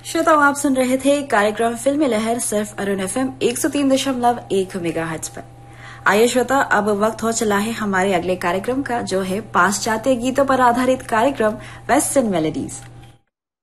श्रोताओं, आप सुन रहे थे कार्यक्रम फिल्मी लहर सिर्फ अरुण FM 103.1 मेगाहर्ट्ज पर। आइए श्रोता, अब वक्त हो चला है हमारे अगले कार्यक्रम का, जो है पाश्चात्य गीतों पर आधारित कार्यक्रम वेस्टर्न मेलोडीज।